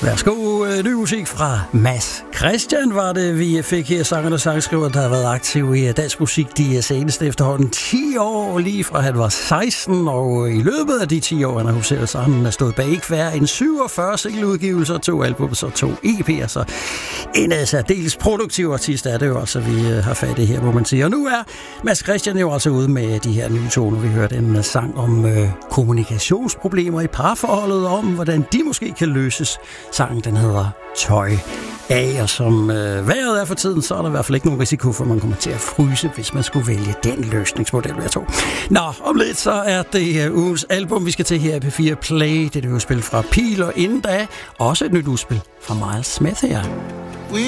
Værsgo, ny musik fra Mads Christian var det, vi fik her. Sangeren og sangskriver, der har været aktiv i dansk musik de seneste efterhånden 10 år, lige fra han var 16, og i løbet af de 10 år, han har huseret sig, han har stået bag ikke færre end 47 singleudgivelser, 2 album, så 2 EP'er, så en særdeles produktiv artist er det jo altså, vi har fat i her, må man sige. Og nu er Mads Christian jo altså ude med de her nye toner. Vi hørte en sang om kommunikationsproblemer i parforholdet, om hvordan de måske kan løses. Sangen, den hedder Tøj af, og som vejret er for tiden, så er der i hvert fald ikke nogen risiko for, at man kommer til at fryse, hvis man skulle vælge den løsningsmodel, jeg tror. Nå, om lidt så er det ugens album, vi skal til her i P4 Play. Det er et udspil fra Pil, og inden da også et nyt udspil fra Miles Smith her.